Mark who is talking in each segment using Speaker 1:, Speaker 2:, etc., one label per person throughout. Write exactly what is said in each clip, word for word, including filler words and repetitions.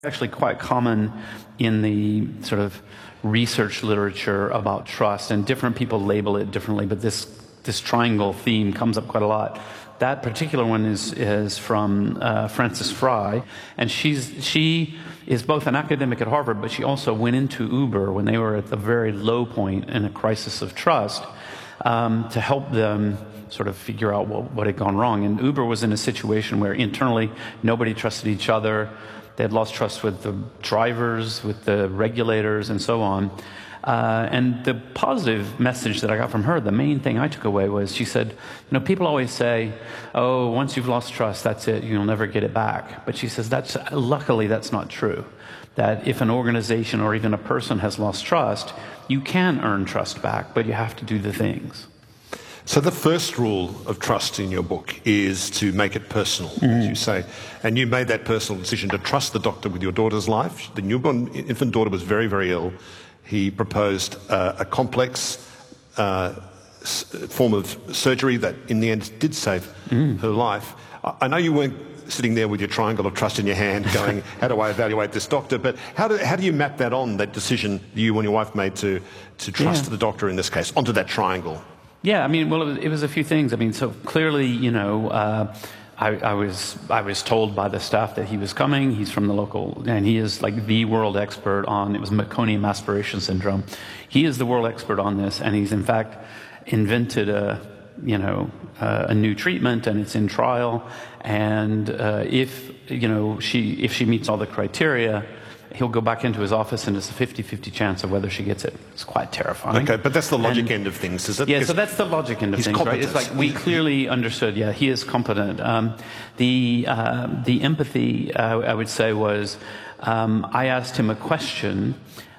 Speaker 1: Actually quite common in the sort of research literature about trust, and different people label it differently, but this this triangle theme comes up quite a lot. That particular one is is from uh, Frances Frei, and she's she is both an academic at Harvard, but she also went into Uber when they were at the very low point in a crisis of trust, um, to help them sort of figure out what, what had gone wrong. And Uber was in a situation where internally nobody trusted each other. They had lost trust with the drivers, with the regulators, and so on. Uh, and the positive message that I got from her, the main thing I took away was, she said, you know, people always say, oh, once you've lost trust, that's it, you'll never get it back. But she says, that's luckily that's not true. That if an organization or even a person has lost trust, you can earn trust back, but you have to do the things.
Speaker 2: So the first rule of trust in your book is to make it personal, mm. as you say. And you made that personal decision to trust the doctor with your daughter's life. The newborn infant daughter was very, very ill. He proposed uh, a complex uh, s form of surgery that in the end did save mm. her life. I, I know you weren't sitting there with your triangle of trust in your hand going, how do I evaluate this doctor? But how do, how do you map that on, that decision you and your wife made to, to trust yeah. the doctor in this case, onto that triangle?
Speaker 1: Yeah, I mean, well, it was, it was a few things. I mean, so clearly, you know, uh, I, I was I was told by the staff that he was coming. He's from the local, and he is like the world expert on, it was meconium aspiration syndrome. He is the world expert on this, and he's in fact invented a, you know, uh, a new treatment, and it's in trial. And uh, if, you know, she if she meets all the criteria, he'll go back into his office, and it's a fifty fifty chance of whether she gets it. It's quite terrifying.
Speaker 2: Okay, but that's the logic
Speaker 1: and,
Speaker 2: end of things, is it?
Speaker 1: Yeah, so that's the logic end of things,
Speaker 2: competent.
Speaker 1: right? It's like we clearly understood, yeah, he is competent. Um, the, uh, the empathy, uh, I would say, was um, I asked him a question,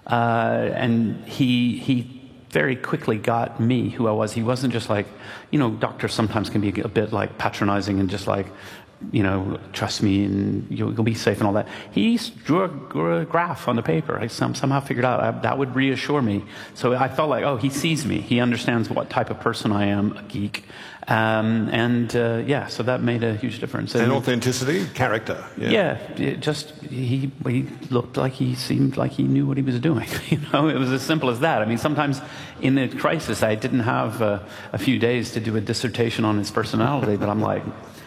Speaker 1: uh, and he, he very quickly got me, who I was. He wasn't just like, you know, doctors sometimes can be a bit like patronizing and just like, you know, trust me and you'll, you'll be safe and all that. He drew a, drew a graph on the paper. I some, somehow figured out I, that would reassure me. So I felt like, oh, he sees me. He understands what type of person I am, a geek. Um, and uh, yeah, so that made a huge difference.
Speaker 2: And, and authenticity, character. Yeah,
Speaker 1: yeah it just, he, he looked like he seemed like he knew what he was doing. You know, it was as simple as that. I mean, sometimes in the crisis, I didn't have uh, a few days to do a dissertation on his personality, but I'm like,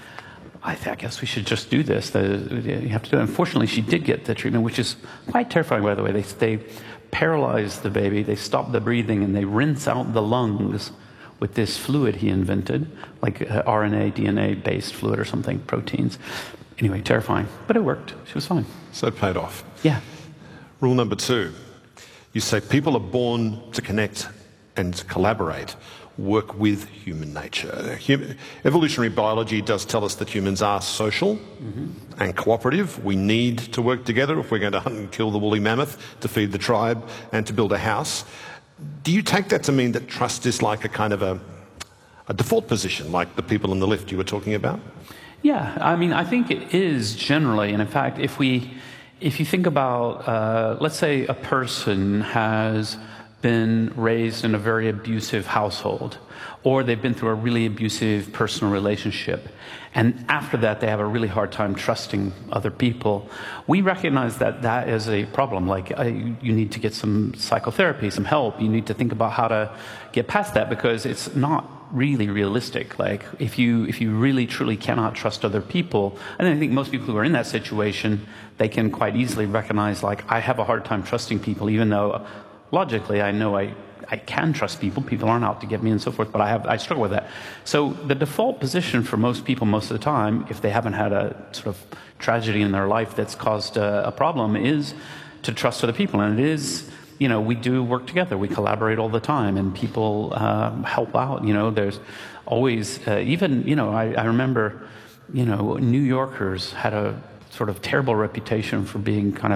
Speaker 1: I, th I guess we should just do this. The, you have to do it. Unfortunately, she did get the treatment, which is quite terrifying, by the way. They, they paralyze the baby, they stop the breathing, and they rinse out the lungs with this fluid he invented, like uh, R N A, D N A-based fluid or something, proteins. Anyway, terrifying. But it worked. She was fine.
Speaker 2: So it paid off.
Speaker 1: Yeah.
Speaker 2: Rule number two. You say people are born to connect and collaborate, work with human nature. Hum evolutionary biology does tell us that humans are social mm-hmm. and cooperative. We need to work together if we're going to hunt and kill the woolly mammoth, to feed the tribe, and to build a house. Do you take that to mean that trust is like a kind of a, a default position, like the people in the lift you were talking about?
Speaker 1: Yeah, I mean, I think it is generally, and in fact, if we, if you think about, uh, let's say a person has been raised in a very abusive household, or they've been through a really abusive personal relationship, and after that they have a really hard time trusting other people, we recognize that that is a problem. Like, uh, you need to get some psychotherapy, some help. You need to think about how to get past that, because it's not really realistic. Like, if you if you really truly cannot trust other people, and I think most people who are in that situation, they can quite easily recognize, like, I have a hard time trusting people, even though logically, I know I, I can trust people. People aren't out to get me and so forth, but I have I struggle with that. So the default position for most people most of the time, if they haven't had a sort of tragedy in their life that's caused a, a problem, is to trust other people. And it is, you know, we do work together. We collaborate all the time, and people uh, help out. You know, there's always, uh, even, you know, I, I remember, you know, New Yorkers had a sort of terrible reputation for being kind of